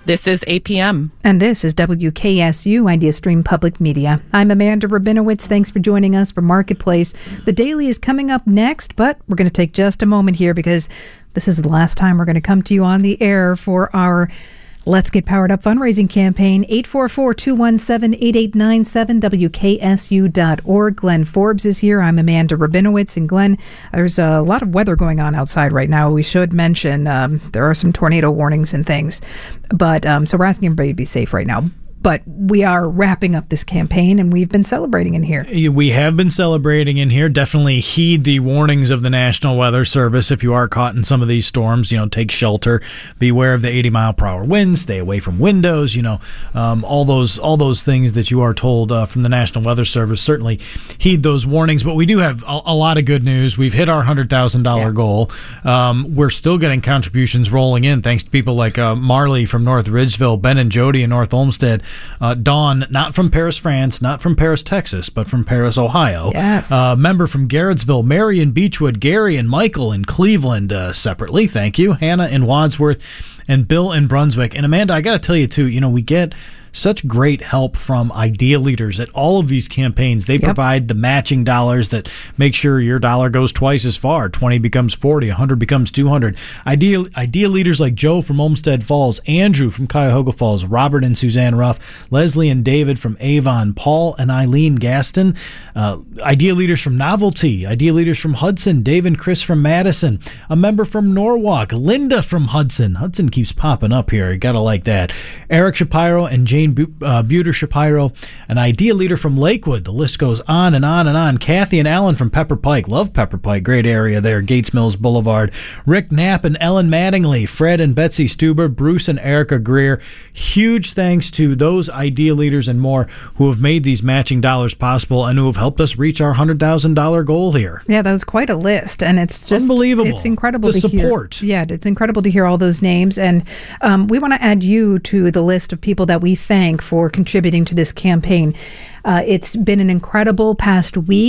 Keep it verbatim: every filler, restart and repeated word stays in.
This is A P M. And this is W K S U Idea Stream Public Media. I'm Amanda Rabinowitz. Thanks for joining us for Marketplace. The Daily is coming up next, but we're going to take just a moment here because this is the last time we're going to come to you on the air for our Let's Get Powered Up fundraising campaign. eight four four, two one seven, eight eight nine seven, W K S U dot org. Glenn Forbes is here. I'm Amanda Rabinowitz. And Glenn, there's a lot of weather going on outside right now. We should mention um, there are some tornado warnings and things. But um, so we're asking everybody to be safe right now. But we are wrapping up this campaign, and we've been celebrating in here. We have been celebrating in here. Definitely heed the warnings of the National Weather Service. If you are caught in some of these storms, you know, take shelter. Beware of the eighty mile per hour winds. Stay away from windows. You know, um, all those all those things that you are told uh, from the National Weather Service. Certainly heed those warnings. But we do have a, a lot of good news. We've hit our one hundred thousand dollars yeah. goal. Um, we're still getting contributions rolling in, thanks to people like uh, Marley from North Ridgeville, Ben and Jody in North Olmsted. Uh, Dawn, not from Paris, France, not from Paris, Texas, but from Paris, Ohio. Yes. Uh, member from Garrettsville, Mary in Beechwood, Gary and Michael in Cleveland uh, separately. Thank you. Hannah in Wadsworth and Bill in Brunswick. And Amanda, I got to tell you, too, you know, we get such great help from Idea Leaders at all of these campaigns. They yep. provide the matching dollars that make sure your dollar goes twice as far. twenty becomes forty, one hundred becomes two hundred. Idea, idea leaders like Joe from Olmsted Falls, Andrew from Cuyahoga Falls, Robert and Suzanne Ruff, Leslie and David from Avon, Paul and Eileen Gaston, uh, Idea Leaders from Novelty, Idea Leaders from Hudson, Dave and Chris from Madison, a member from Norwalk, Linda from Hudson. Hudson keeps popping up here. You gotta like that. Eric Shapiro and Jane Uh, Buter Shapiro, an Idea Leader from Lakewood. The list goes on and on and on. Kathy and Alan from Pepper Pike. Love Pepper Pike. Great area there. Gates Mills Boulevard. Rick Knapp and Ellen Mattingly. Fred and Betsy Stuber. Bruce and Erica Greer. Huge thanks to those Idea Leaders and more who have made these matching dollars possible and who have helped us reach our one hundred thousand dollars goal here. Yeah, that was quite a list, and it's just unbelievable. It's incredible the to support. hear. Yeah, it's incredible to hear all those names, and um, we want to add you to the list of people that we thank for contributing to this campaign. Uh, it's been an incredible past week.